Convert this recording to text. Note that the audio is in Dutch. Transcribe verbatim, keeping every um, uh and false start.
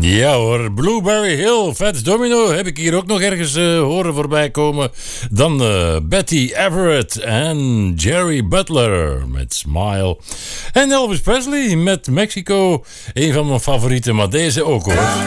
Ja hoor, Blueberry Hill, Fats Domino heb ik hier ook nog ergens uh, horen voorbij komen. Dan uh, Betty Everett en Jerry Butler met Smile. En Elvis Presley met Mexico, een van mijn favorieten, maar deze ook hoor.